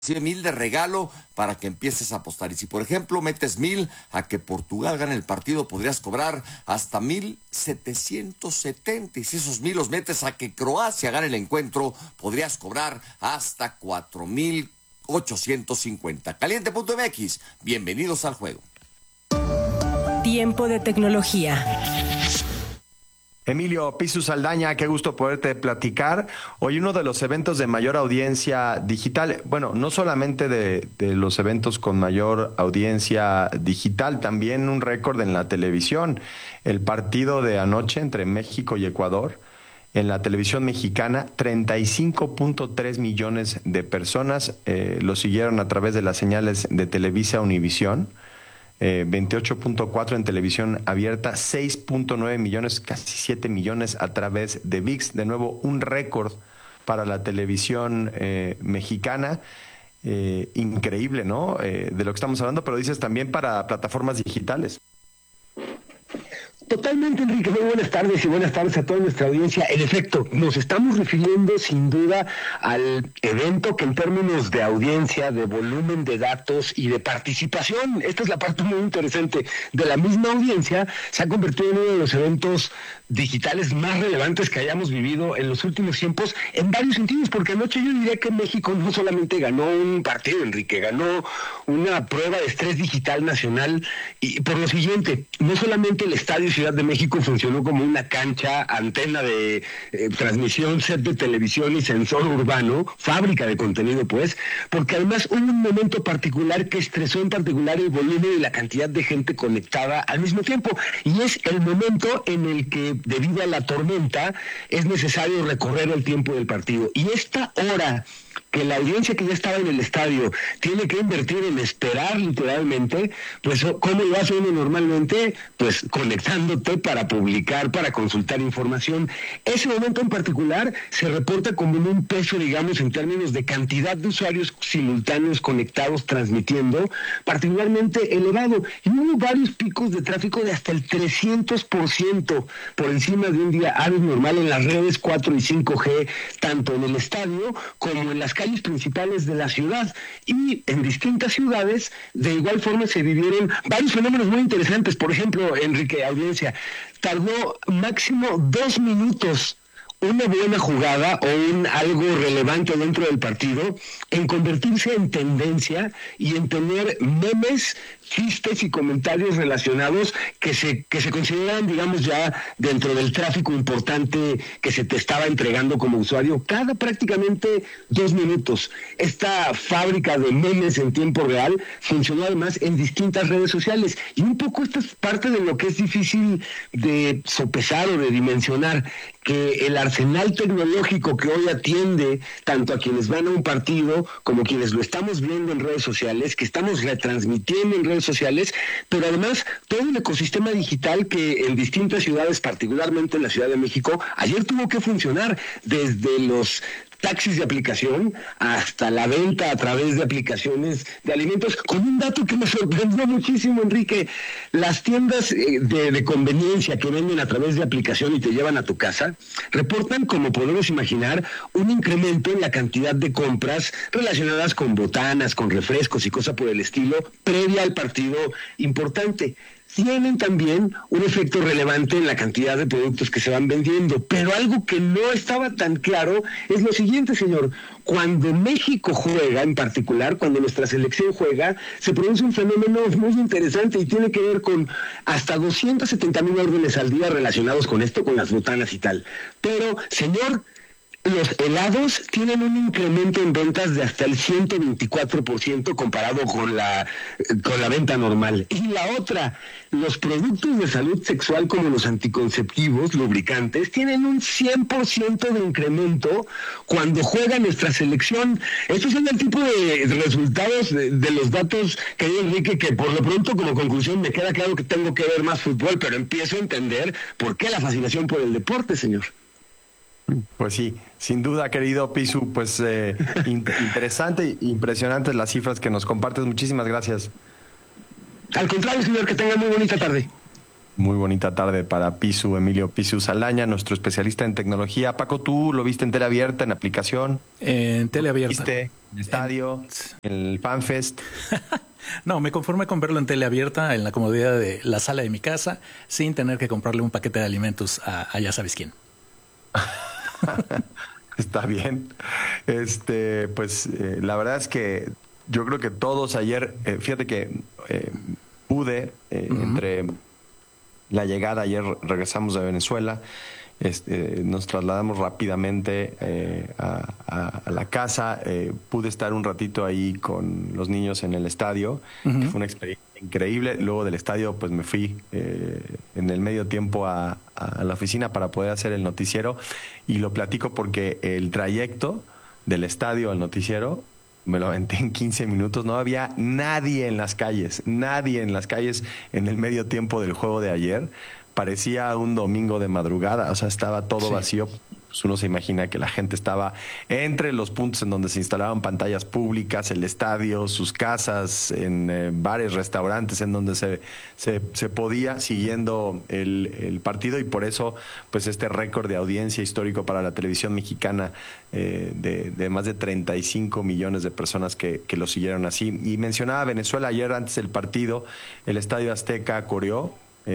recibe 1,000 de regalo para que empieces a apostar. Y si, por ejemplo, metes 1,000 a que Portugal gane el partido, podrías cobrar hasta 1,770. Y si esos 1,000 los metes a que Croacia gane el encuentro, podrías cobrar hasta 4,850. Caliente.mx, bienvenidos al juego. Tiempo de tecnología. Emilio Pisu Saldaña, qué gusto poderte platicar. Hoy uno de los eventos de mayor audiencia digital, bueno, no solamente de los eventos con mayor audiencia digital, también un récord en la televisión. El partido de anoche entre México y Ecuador, en la televisión mexicana, 35.3 millones de personas lo siguieron a través de las señales de Televisa Univisión. 28.4 en televisión abierta, 6.9 millones, casi 7 millones a través de ViX. De nuevo, un récord para la televisión mexicana. Increíble, ¿no? De lo que estamos hablando, pero dices también para plataformas digitales. Totalmente, Enrique. Muy buenas tardes y buenas tardes a toda nuestra audiencia. En efecto, nos estamos refiriendo sin duda al evento que en términos de audiencia, de volumen de datos y de participación, esta es la parte muy interesante de la misma audiencia, se ha convertido en uno de los eventos digitales más relevantes que hayamos vivido en los últimos tiempos en varios sentidos, porque anoche yo diría que México no solamente ganó un partido, Enrique, ganó una prueba de estrés digital nacional, y por lo siguiente, no solamente el Estadio Ciudad de México funcionó como una cancha, antena de transmisión, set de televisión y sensor urbano, fábrica de contenido pues, porque además hubo un momento particular que estresó en particular el volumen y la cantidad de gente conectada al mismo tiempo, y es el momento en el que debido a la tormenta es necesario recorrer el tiempo del partido, y esta hora que la audiencia que ya estaba en el estadio tiene que invertir en esperar literalmente, pues ¿cómo lo hace uno normalmente? Pues conectándote para publicar, para consultar información. Ese momento en particular se reporta como en un peso, digamos, en términos de cantidad de usuarios simultáneos conectados, transmitiendo, particularmente elevado. Y hubo varios picos de tráfico de hasta el 300% por encima de un día hábil normal en las redes 4 y 5G, tanto en el estadio como en las calles principales de la ciudad, y en distintas ciudades de igual forma se vivieron varios fenómenos muy interesantes. Por ejemplo, Enrique, audiencia, tardó máximo 2 minutos una buena jugada o algo relevante dentro del partido en convertirse en tendencia y en tener memes, chistes y comentarios relacionados que se consideran, digamos, ya dentro del tráfico importante que se te estaba entregando como usuario cada prácticamente 2 minutos. Esta fábrica de memes en tiempo real funcionó además en distintas redes sociales, y un poco esta es parte de lo que es difícil de sopesar o de dimensionar, que el arsenal tecnológico que hoy atiende tanto a quienes van a un partido como quienes lo estamos viendo en redes sociales, que estamos retransmitiendo en redes sociales, pero además todo el ecosistema digital que en distintas ciudades, particularmente en la Ciudad de México, ayer tuvo que funcionar, desde los taxis de aplicación hasta la venta a través de aplicaciones de alimentos, con un dato que me sorprendió muchísimo, Enrique. Las tiendas de conveniencia que venden a través de aplicación y te llevan a tu casa, reportan, como podemos imaginar, un incremento en la cantidad de compras relacionadas con botanas, con refrescos y cosas por el estilo, previa al partido importante. Tienen también un efecto relevante en la cantidad de productos que se van vendiendo, pero algo que no estaba tan claro es lo siguiente, señor. Cuando México juega, en particular, cuando nuestra selección juega, se produce un fenómeno muy interesante y tiene que ver con hasta 270,000 órdenes al día relacionados con esto, con las botanas y tal. Pero, señor, los helados tienen un incremento en ventas de hasta el 124% comparado con la venta normal. Y la otra, los productos de salud sexual como los anticonceptivos, lubricantes, tienen un 100% de incremento cuando juega nuestra selección. Estos son el tipo de resultados de los datos que hay, Enrique, que por lo pronto como conclusión me queda claro que tengo que ver más fútbol, pero empiezo a entender por qué la fascinación por el deporte, señor. Pues sí, sin duda, querido Pisu, pues interesante, impresionantes las cifras que nos compartes. Muchísimas gracias. Al contrario, señor, que tenga muy bonita tarde. Muy bonita tarde para Emilio Pisu Saldaña, nuestro especialista en tecnología. Paco, ¿tú lo viste en tele abierta, en aplicación? En tele abierta. ¿Viste en el estadio, en el FanFest? No, me conformé con verlo en tele abierta, en la comodidad de la sala de mi casa, sin tener que comprarle un paquete de alimentos a ya sabes quién. Está bien. La verdad es que yo creo que todos ayer, fíjate que pude, entre la llegada, ayer regresamos de Venezuela, nos trasladamos rápidamente a la casa, pude estar un ratito ahí con los niños en el estadio, que fue una experiencia increíble. Luego del estadio pues me fui en el medio tiempo a la oficina para poder hacer el noticiero, y lo platico porque el trayecto del estadio al noticiero me lo aventé en 15 minutos. No había nadie en las calles en el medio tiempo del juego de ayer. Parecía un domingo de madrugada, o sea, estaba todo vacío. Pues uno se imagina que la gente estaba entre los puntos en donde se instalaban pantallas públicas, el estadio, sus casas, en bares, restaurantes, en donde se podía, siguiendo el partido, y por eso pues este récord de audiencia histórico para la televisión mexicana, de más de 35 millones de personas que lo siguieron así. Y mencionaba Venezuela ayer antes del partido, el Estadio Azteca coreó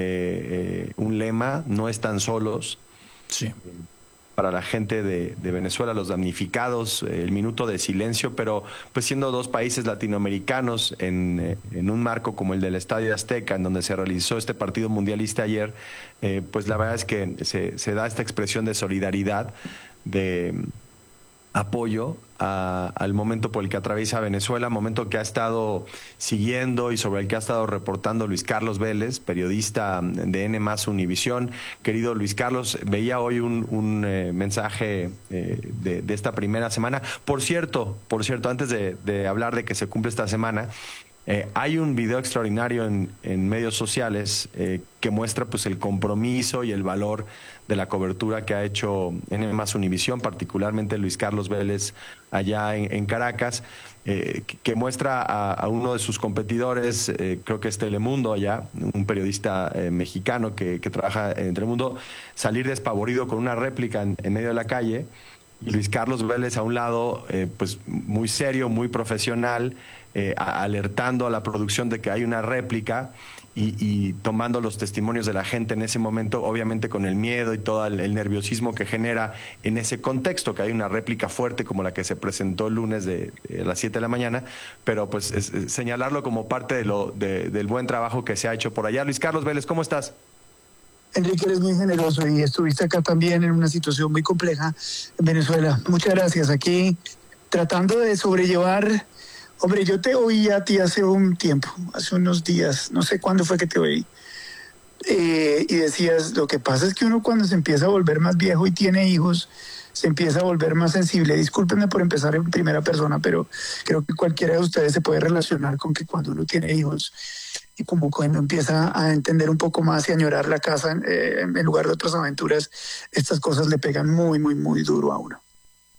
un lema: no están solos. Sí. Para la gente de Venezuela, los damnificados, el minuto de silencio, pero pues siendo dos países latinoamericanos en un marco como el del Estadio Azteca, en donde se realizó este partido mundialista ayer, pues la verdad es que se da esta expresión de solidaridad, de apoyo al momento por el que atraviesa Venezuela, momento que ha estado siguiendo y sobre el que ha estado reportando Luis Carlos Vélez, periodista de N+ Univisión. Querido Luis Carlos, veía hoy un mensaje de esta primera semana. Por cierto, antes de hablar de que se cumple esta semana, hay un video extraordinario en medios sociales que muestra pues el compromiso y el valor de la cobertura que ha hecho N+ Univisión, particularmente Luis Carlos Vélez allá en Caracas, que muestra a uno de sus competidores, creo que es Telemundo allá, un periodista mexicano que trabaja en Telemundo, salir despavorido con una réplica en medio de la calle, y Luis Carlos Vélez a un lado, pues muy serio, muy profesional, alertando a la producción de que hay una réplica, y tomando los testimonios de la gente en ese momento, obviamente con el miedo y todo el nerviosismo que genera en ese contexto, que hay una réplica fuerte como la que se presentó el lunes de las 7 de la mañana, pero pues señalarlo como parte del buen trabajo que se ha hecho por allá. Luis Carlos Vélez, ¿cómo estás? Enrique, eres muy generoso y estuviste acá también en una situación muy compleja en Venezuela. Muchas gracias. Aquí tratando de sobrellevar. Hombre, yo te oí a ti hace un tiempo, hace unos días, no sé cuándo fue que te oí, y decías, lo que pasa es que uno cuando se empieza a volver más viejo y tiene hijos, se empieza a volver más sensible. Discúlpenme por empezar en primera persona, pero creo que cualquiera de ustedes se puede relacionar con que cuando uno tiene hijos y como cuando empieza a entender un poco más y añorar la casa en lugar de otras aventuras, estas cosas le pegan muy, muy, muy duro a uno.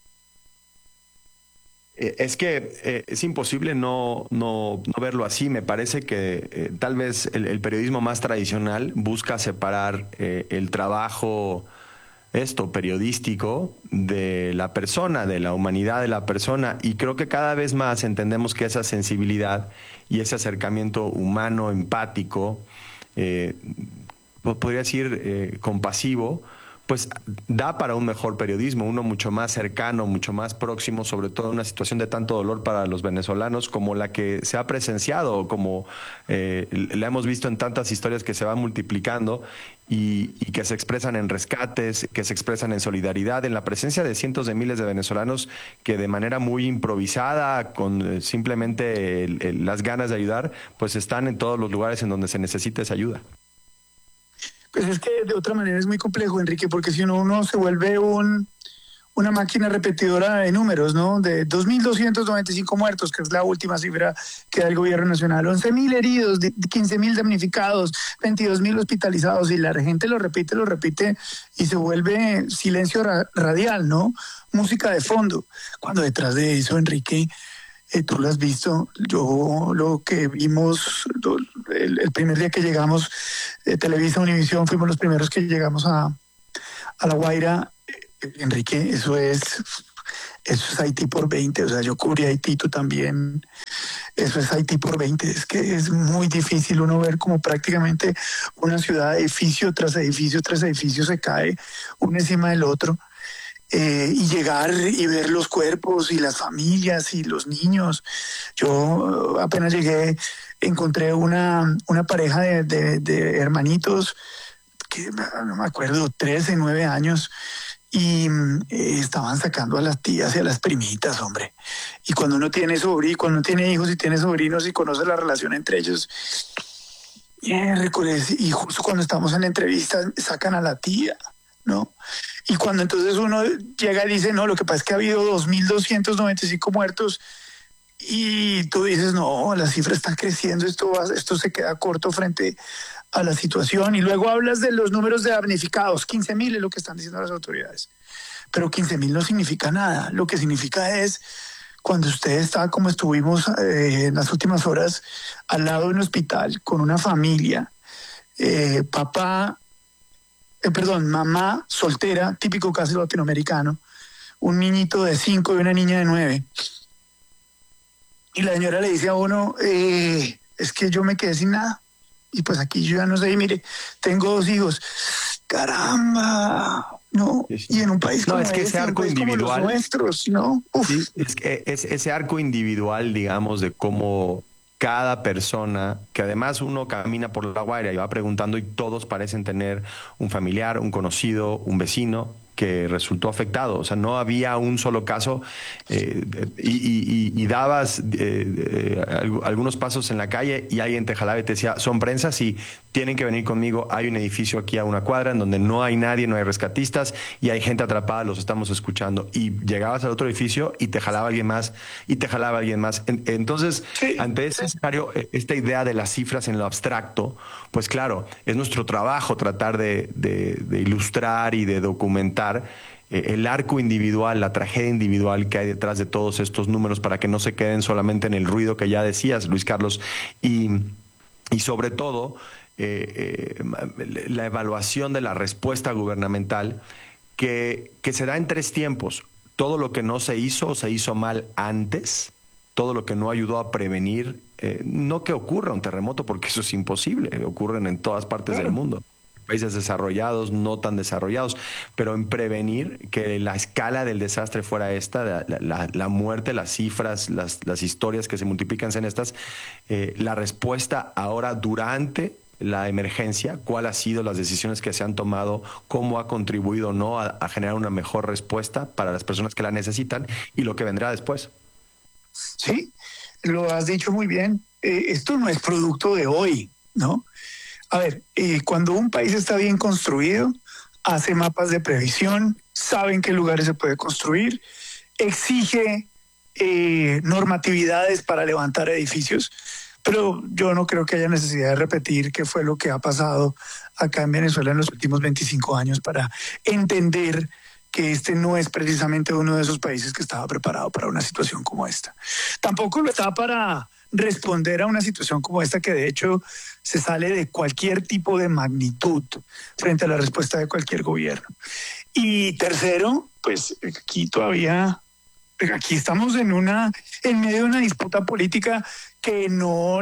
Es que es imposible no verlo así. Me parece que tal vez el periodismo más tradicional busca separar el trabajo periodístico de la persona, de la humanidad de la persona, y creo que cada vez más entendemos que esa sensibilidad y ese acercamiento humano, empático, podría decir compasivo, pues da para un mejor periodismo, uno mucho más cercano, mucho más próximo, sobre todo en una situación de tanto dolor para los venezolanos como la que se ha presenciado, como la hemos visto en tantas historias que se van multiplicando y que se expresan en rescates, que se expresan en solidaridad, en la presencia de cientos de miles de venezolanos que de manera muy improvisada, con simplemente las ganas de ayudar, pues están en todos los lugares en donde se necesita esa ayuda. Pues es que de otra manera es muy complejo, Enrique, porque si uno se vuelve una máquina repetidora de números, ¿no? De 2.295 muertos, que es la última cifra que da el gobierno nacional, 11.000 heridos, 15.000 damnificados, 22.000 hospitalizados, y la gente lo repite, y se vuelve silencio radial, ¿no? Música de fondo. Cuando detrás de eso, Enrique, Tú lo has visto. Yo lo que vimos el primer día que llegamos, Televisa, Univisión, fuimos los primeros que llegamos a La Guaira. Enrique, eso es Haití por 20, o sea, yo cubrí Haití, tú también, eso es Haití por 20, es que es muy difícil uno ver como prácticamente una ciudad, edificio tras edificio tras edificio se cae uno encima del otro, y llegar y ver los cuerpos y las familias y los niños. Yo apenas llegué, encontré una pareja de hermanitos, que no me acuerdo, 13, 9 años, y estaban sacando a las tías y a las primitas, hombre. Y cuando uno tiene cuando uno tiene hijos y tiene sobrinos y conoce la relación entre ellos, y justo cuando estamos en la entrevista sacan a la tía, ¿no? Y cuando entonces uno llega y dice, no, lo que pasa es que ha habido 2.295 muertos, y tú dices, no, la cifra está creciendo, esto se queda corto frente a la situación. Y luego hablas de los números de damnificados, 15.000 es lo que están diciendo las autoridades. Pero 15.000 no significa nada. Lo que significa es, cuando usted está como estuvimos en las últimas horas, al lado de un hospital, con una familia, mamá soltera, típico caso latinoamericano, un niñito de 5 y una niña de 9. Y la señora le dice a uno, es que yo me quedé sin nada. Y pues aquí yo ya no sé, y mire, tengo 2 hijos. ¡Caramba! ¿No? Y en un país como es que ese arco individual, como los nuestros, ¿no? Sí, es que ese arco individual, digamos, de cómo cada persona, que además uno camina por La Guaira y va preguntando y todos parecen tener un familiar, un conocido, un vecino que resultó afectado. O sea, no había un solo caso, y dabas algunos pasos en la calle y alguien te jalaba y te decía, son prensas y tienen que venir conmigo, hay un edificio aquí a una cuadra en donde no hay nadie, no hay rescatistas y hay gente atrapada, los estamos escuchando. Y llegabas al otro edificio y te jalaba alguien más y te jalaba alguien más. Entonces, ante ese escenario, esta idea de las cifras en lo abstracto, pues claro, es nuestro trabajo tratar de ilustrar y de documentar el arco individual, la tragedia individual que hay detrás de todos estos números para que no se queden solamente en el ruido que ya decías, Luis Carlos, y sobre todo la evaluación de la respuesta gubernamental que se da en 3 tiempos. Todo lo que no se hizo o se hizo mal antes, todo lo que no ayudó a prevenir, no que ocurra un terremoto, porque eso es imposible, ocurren en todas partes del mundo. Países desarrollados, no tan desarrollados, pero en prevenir que la escala del desastre fuera esta, la muerte, las cifras, las historias que se multiplican en estas, la respuesta ahora durante la emergencia, cuál ha sido las decisiones que se han tomado, cómo ha contribuido o no a generar una mejor respuesta para las personas que la necesitan y lo que vendrá después. Sí, lo has dicho muy bien. Esto no es producto de hoy, ¿no? A ver, cuando un país está bien construido, hace mapas de previsión, sabe en qué lugares se puede construir, exige normatividades para levantar edificios, pero yo no creo que haya necesidad de repetir qué fue lo que ha pasado acá en Venezuela en los últimos 25 años para entender que este no es precisamente uno de esos países que estaba preparado para una situación como esta. Tampoco lo estaba para responder a una situación como esta, que de hecho se sale de cualquier tipo de magnitud frente a la respuesta de cualquier gobierno. Y tercero, pues aquí estamos en medio de una disputa política que no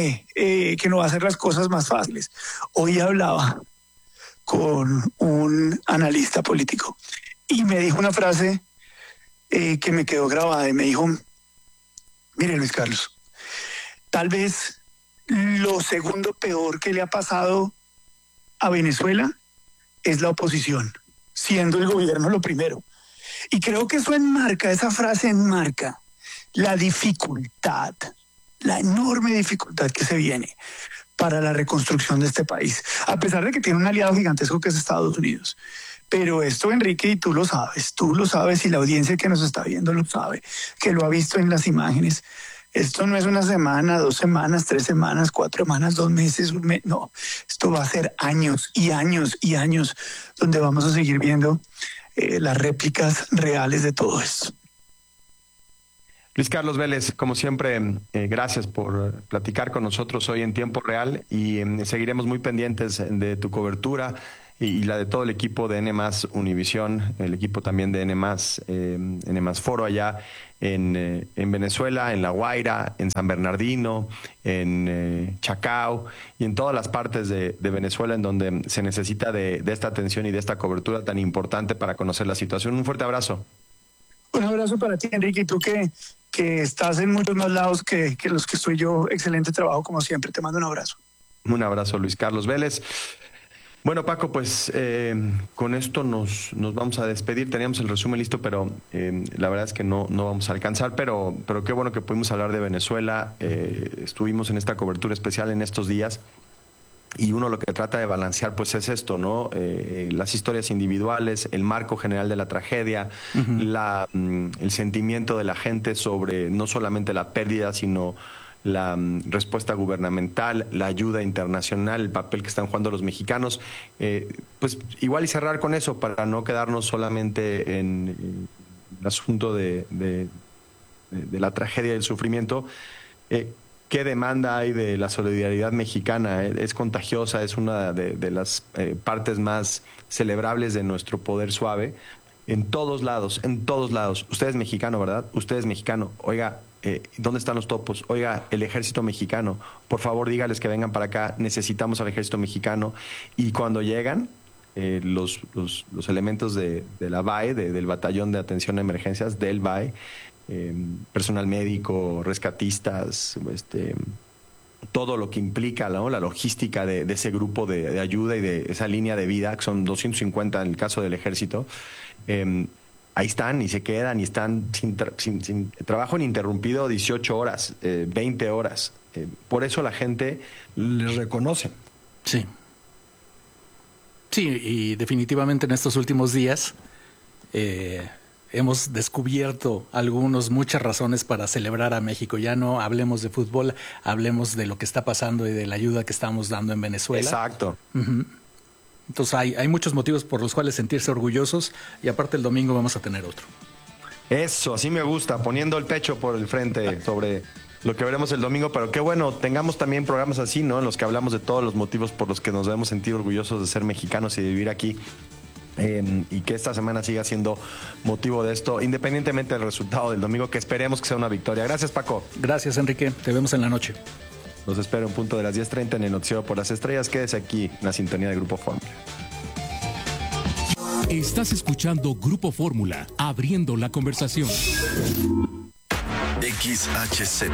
va a hacer las cosas más fáciles. Hoy hablaba con un analista político y me dijo una frase que me quedó grabada y me dijo, mire Luis Carlos, tal vez lo segundo peor que le ha pasado a Venezuela es la oposición, siendo el gobierno lo primero. Y creo que esa frase enmarca la dificultad, la enorme dificultad que se viene para la reconstrucción de este país, a pesar de que tiene un aliado gigantesco que es Estados Unidos. Pero esto, Enrique, y tú lo sabes, y la audiencia que nos está viendo lo sabe, que lo ha visto en las imágenes. Esto no es una semana, 2 semanas, 3 semanas, 4 semanas, 2 meses, 1 mes. No, esto va a ser años y años y años donde vamos a seguir viendo las réplicas reales de todo esto. Luis Carlos Vélez, como siempre, gracias por platicar con nosotros hoy en tiempo real y seguiremos muy pendientes de tu cobertura y la de todo el equipo de N+ Univisión, el equipo también de N+ Foro allá en Venezuela, en La Guaira, en San Bernardino, en Chacao y en todas las partes de Venezuela en donde se necesita de esta atención y de esta cobertura tan importante para conocer la situación. Un fuerte abrazo. Un abrazo para ti, Enrique, y tú que estás en muchos más lados que los que estoy yo. Excelente trabajo, como siempre. Te mando un abrazo. Un abrazo, Luis Carlos Vélez. Bueno, Paco, pues con esto nos vamos a despedir. Teníamos el resumen listo, pero la verdad es que no vamos a alcanzar. Pero qué bueno que pudimos hablar de Venezuela. Estuvimos en esta cobertura especial en estos días. Y uno lo que trata de balancear pues es esto, ¿no? Las historias individuales, el marco general de la tragedia, el sentimiento de la gente sobre no solamente la pérdida, sino la respuesta gubernamental, la ayuda internacional, el papel que están jugando los mexicanos. Pues igual y cerrar con eso para no quedarnos solamente en el asunto de la tragedia y el sufrimiento. ¿Qué demanda hay de la solidaridad mexicana? Es contagiosa, es una de las partes más celebrables de nuestro poder suave. En todos lados. Usted es mexicano, ¿verdad? Usted es mexicano. Oiga, ¿dónde están los topos? Oiga, el ejército mexicano. Por favor, dígales que vengan para acá. Necesitamos al ejército mexicano. Y cuando llegan, los elementos de la BAE, del Batallón de Atención a Emergencias, del BAE, personal médico, rescatistas, todo lo que implica, ¿no?, la logística de ese grupo de ayuda y de esa línea de vida, que son 250 en el caso del ejército, ahí están y se quedan y están sin trabajo ininterrumpido 18 horas, 20 horas. Por eso la gente les reconoce. Sí. Sí, y definitivamente en estos últimos días hemos descubierto muchas razones para celebrar a México. Ya no hablemos de fútbol, hablemos de lo que está pasando y de la ayuda que estamos dando en Venezuela. Exacto. Uh-huh. Entonces hay muchos motivos por los cuales sentirse orgullosos y aparte el domingo vamos a tener otro. Eso, así me gusta, poniendo el pecho por el frente sobre lo que veremos el domingo, pero qué bueno, tengamos también programas así, ¿no?, en los que hablamos de todos los motivos por los que nos debemos sentir orgullosos de ser mexicanos y de vivir aquí. Y que esta semana siga siendo motivo de esto, independientemente del resultado del domingo, que esperemos que sea una victoria. Gracias, Paco. Gracias, Enrique. Te vemos en la noche. Los espero en punto de las 10:30 en el Noticiero por las Estrellas. Quédese aquí en la sintonía de Grupo Fórmula. Estás escuchando Grupo Fórmula, abriendo la conversación. XHZ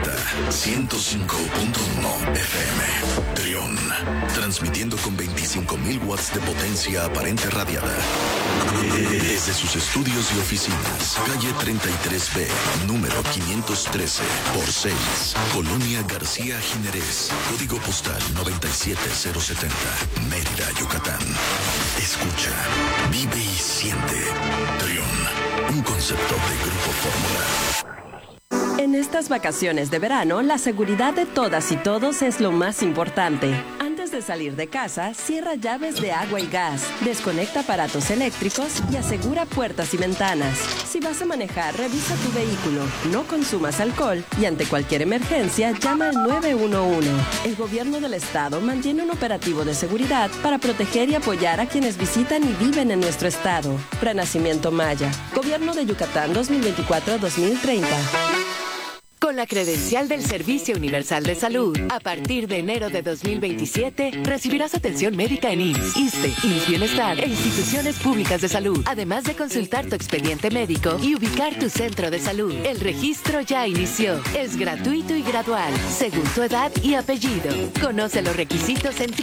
105.1 FM Trión, transmitiendo con 25,000 watts de potencia aparente radiada desde sus estudios y oficinas, calle 33B, número 513 por 6, Colonia García Jiménez, código postal 97070, Mérida, Yucatán. Escucha, vive y siente. Trión, un concepto de Grupo Fórmula. En estas vacaciones de verano, la seguridad de todas y todos es lo más importante. Antes de salir de casa, cierra llaves de agua y gas, desconecta aparatos eléctricos y asegura puertas y ventanas. Si vas a manejar, revisa tu vehículo, no consumas alcohol y ante cualquier emergencia, llama al 911. El gobierno del estado mantiene un operativo de seguridad para proteger y apoyar a quienes visitan y viven en nuestro estado. Renacimiento Maya, Gobierno de Yucatán 2024-2030. Con la credencial del Servicio Universal de Salud, a partir de enero de 2027, recibirás atención médica en IMSS, ISSSTE, IMSS Bienestar e instituciones públicas de salud, además de consultar tu expediente médico y ubicar tu centro de salud. El registro ya inició. Es gratuito y gradual, según tu edad y apellido. Conoce los requisitos en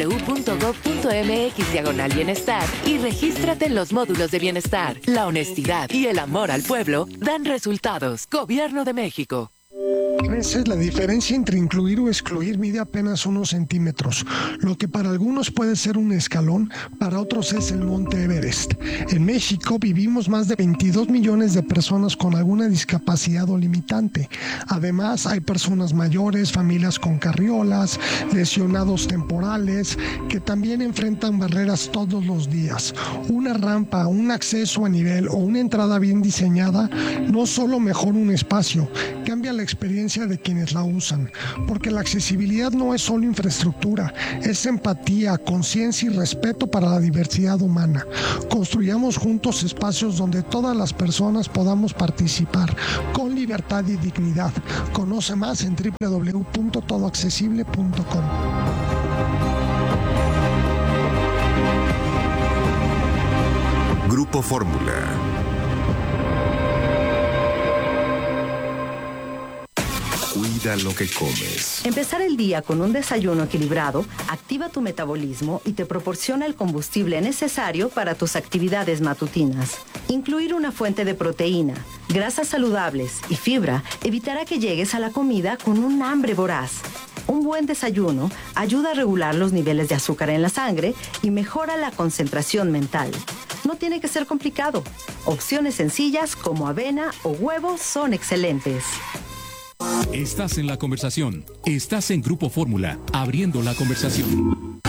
www.gov.mx/bienestar y regístrate en los módulos de bienestar. La honestidad y el amor al pueblo dan resultados. Gobierno de México. La diferencia entre incluir o excluir mide apenas unos centímetros. Lo que para algunos puede ser un escalón, para otros es el Monte Everest. En México vivimos más de 22 millones de personas con alguna discapacidad o limitante. Además, hay personas mayores, familias con carriolas, lesionados temporales, que también enfrentan barreras todos los días. Una rampa, un acceso a nivel o una entrada bien diseñada no solo mejora un espacio, cambia la experiencia de quienes la usan, porque la accesibilidad no es solo infraestructura, es empatía, conciencia y respeto para la diversidad humana. Construyamos juntos espacios donde todas las personas podamos participar con libertad y dignidad. Conoce más en www.todoaccesible.com. Grupo Fórmula. Cuida lo que comes. Empezar el día con un desayuno equilibrado activa tu metabolismo y te proporciona el combustible necesario para tus actividades matutinas. Incluir una fuente de proteína, grasas saludables y fibra evitará que llegues a la comida con un hambre voraz. Un buen desayuno ayuda a regular los niveles de azúcar en la sangre y mejora la concentración mental. No tiene que ser complicado. Opciones sencillas como avena o huevos son excelentes. Estás en la conversación. Estás en Grupo Fórmula, abriendo la conversación.